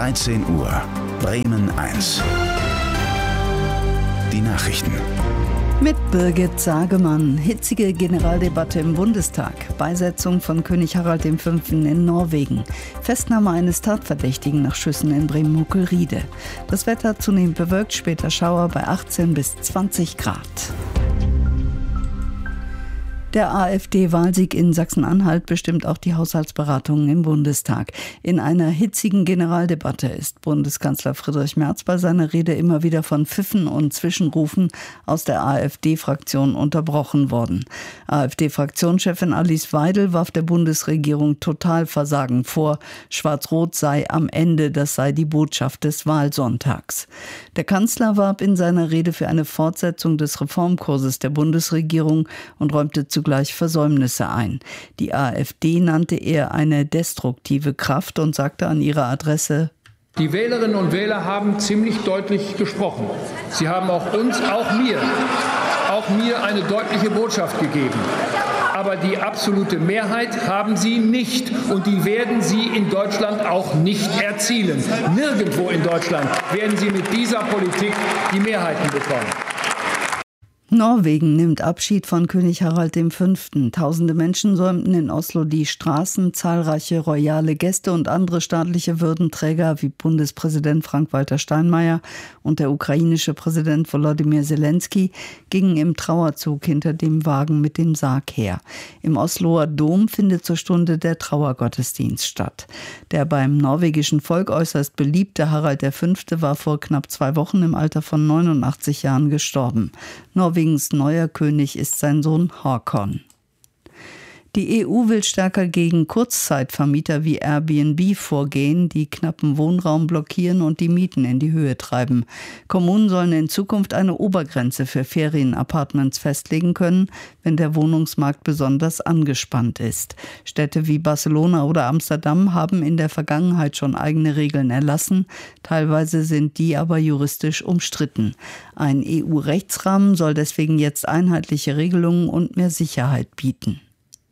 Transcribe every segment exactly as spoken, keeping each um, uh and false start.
dreizehn Uhr, Bremen eins. Die Nachrichten. Mit Birgit Sagemann. Hitzige Generaldebatte im Bundestag. Beisetzung von König Harald der Fünfte in Norwegen. Festnahme eines Tatverdächtigen nach Schüssen in Bremen-Muckelriede. Das Wetter zunehmend bewölkt, später Schauer bei achtzehn bis zwanzig Grad. Der AfD-Wahlsieg in Sachsen-Anhalt bestimmt auch die Haushaltsberatungen im Bundestag. In einer hitzigen Generaldebatte ist Bundeskanzler Friedrich Merz bei seiner Rede immer wieder von Pfiffen und Zwischenrufen aus der AfD-Fraktion unterbrochen worden. AfD-Fraktionschefin Alice Weidel warf der Bundesregierung Totalversagen vor. Schwarz-Rot sei am Ende, das sei die Botschaft des Wahlsonntags. Der Kanzler warb in seiner Rede für eine Fortsetzung des Reformkurses der Bundesregierung und räumte zugleich Versäumnisse ein. Die AfD nannte er eine destruktive Kraft und sagte an ihrer Adresse: Die Wählerinnen und Wähler haben ziemlich deutlich gesprochen. Sie haben auch uns, auch mir, auch mir eine deutliche Botschaft gegeben. Aber die absolute Mehrheit haben sie nicht und die werden sie in Deutschland auch nicht erzielen. Nirgendwo in Deutschland werden sie mit dieser Politik die Mehrheiten bekommen. Norwegen nimmt Abschied von König Harald der Fünfte. Tausende Menschen säumten in Oslo die Straßen. Zahlreiche royale Gäste und andere staatliche Würdenträger wie Bundespräsident Frank-Walter Steinmeier und der ukrainische Präsident Volodymyr Zelensky gingen im Trauerzug hinter dem Wagen mit dem Sarg her. Im Osloer Dom findet zur Stunde der Trauergottesdienst statt. Der beim norwegischen Volk äußerst beliebte Harald der Fünfte war vor knapp zwei Wochen im Alter von neunundachtzig Jahren gestorben. Norwegens neuer König ist sein Sohn Håkon. Die E U will stärker gegen Kurzzeitvermieter wie Airbnb vorgehen, die knappen Wohnraum blockieren und die Mieten in die Höhe treiben. Kommunen sollen in Zukunft eine Obergrenze für Ferienapartments festlegen können, wenn der Wohnungsmarkt besonders angespannt ist. Städte wie Barcelona oder Amsterdam haben in der Vergangenheit schon eigene Regeln erlassen. Teilweise sind die aber juristisch umstritten. Ein E U-Rechtsrahmen soll deswegen jetzt einheitliche Regelungen und mehr Sicherheit bieten.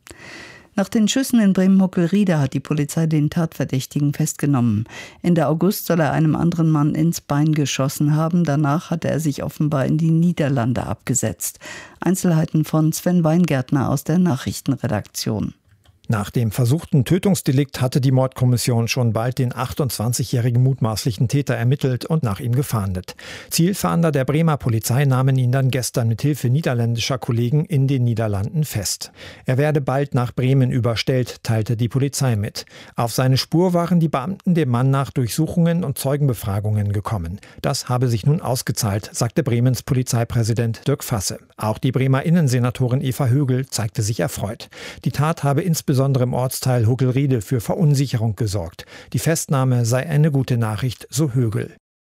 Nach den Schüssen in Bremen-Muckelriede hat die Polizei den Tatverdächtigen festgenommen. Ende August soll er einem anderen Mann ins Bein geschossen haben. Danach hatte er sich offenbar in die Niederlande abgesetzt. Einzelheiten von Sven Weingärtner aus der Nachrichtenredaktion. Nach dem versuchten Tötungsdelikt hatte die Mordkommission schon bald den achtundzwanzigjährigen mutmaßlichen Täter ermittelt und nach ihm gefahndet. Zielfahnder der Bremer Polizei nahmen ihn dann gestern mit Hilfe niederländischer Kollegen in den Niederlanden fest. Er werde bald nach Bremen überstellt, teilte die Polizei mit. Auf seine Spur waren die Beamten dem Mann nach Durchsuchungen und Zeugenbefragungen gekommen. Das habe sich nun ausgezahlt, sagte Bremens Polizeipräsident Dirk Fasse. Auch die Bremer Innensenatorin Eva Högel zeigte sich erfreut. Die Tat habe insbesondere Insbesondere im Ortsteil Huckelriede für Verunsicherung gesorgt. Die Festnahme sei eine gute Nachricht, so Högel.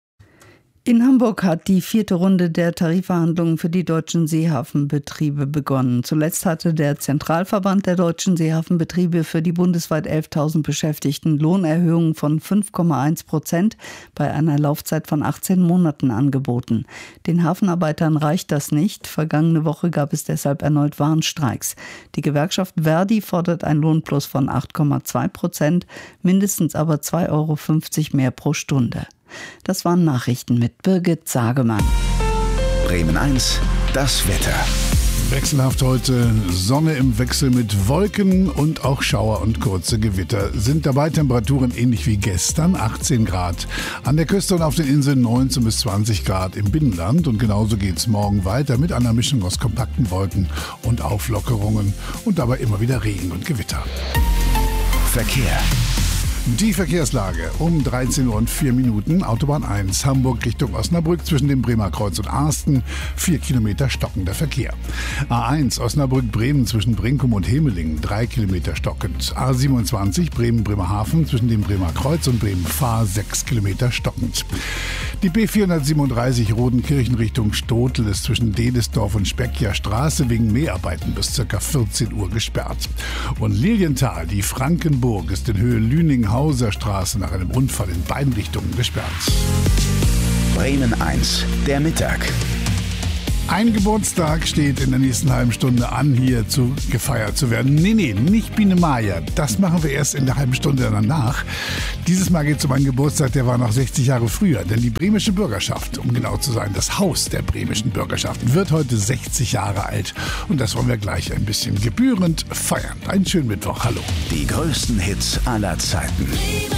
In Hamburg hat die vierte Runde der Tarifverhandlungen für die deutschen Seehafenbetriebe begonnen. Zuletzt hatte der Zentralverband der deutschen Seehafenbetriebe für die bundesweit elftausend Beschäftigten Lohnerhöhungen von fünf Komma eins Prozent bei einer Laufzeit von achtzehn Monaten angeboten. Den Hafenarbeitern reicht das nicht. Vergangene Woche gab es deshalb erneut Warnstreiks. Die Gewerkschaft Verdi fordert einen Lohnplus von acht Komma zwei Prozent, mindestens aber zwei Euro fünfzig mehr pro Stunde. Das waren Nachrichten mit Birgit Sagemann. Bremen eins, das Wetter. Wechselhaft heute, Sonne im Wechsel mit Wolken und auch Schauer und kurze Gewitter. Sind dabei Temperaturen ähnlich wie gestern, achtzehn Grad. An der Küste und auf den Inseln neunzehn bis zwanzig Grad im Binnenland. Und genauso geht es morgen weiter mit einer Mischung aus kompakten Wolken und Auflockerungen und dabei immer wieder Regen und Gewitter. Verkehr. Die Verkehrslage um dreizehn Uhr und vier Minuten. Autobahn eins, Hamburg Richtung Osnabrück zwischen dem Bremer Kreuz und Arsten. Vier Kilometer stockender Verkehr. A eins, Osnabrück-Bremen zwischen Brinkum und Hemeling. Drei Kilometer stockend. A siebenundzwanzig, Bremen-Bremerhaven zwischen dem Bremer Kreuz und Bremen-Fahr. Sechs Kilometer stockend. Die B vierhundertsiebenunddreißig Rodenkirchen Richtung Stotel ist zwischen Dedesdorf und Speckjer Straße wegen Mäharbeiten bis ca. vierzehn Uhr gesperrt. Und Lilienthal, die Frankenburg, ist in Höhe Lüninghauser Straße nach einem Unfall in beiden Richtungen gesperrt. Bremen eins, der Mittag. Ein Geburtstag steht in der nächsten halben Stunde an, hier zu gefeiert zu werden. Nee, nee, nicht Biene Maya. Das machen wir erst in der halben Stunde danach. Dieses Mal geht es um einen Geburtstag, der war noch sechzig Jahre früher. Denn die bremische Bürgerschaft, um genau zu sein, das Haus der bremischen Bürgerschaft, wird heute sechzig Jahre alt. Und das wollen wir gleich ein bisschen gebührend feiern. Einen schönen Mittwoch. Hallo. Die größten Hits aller Zeiten.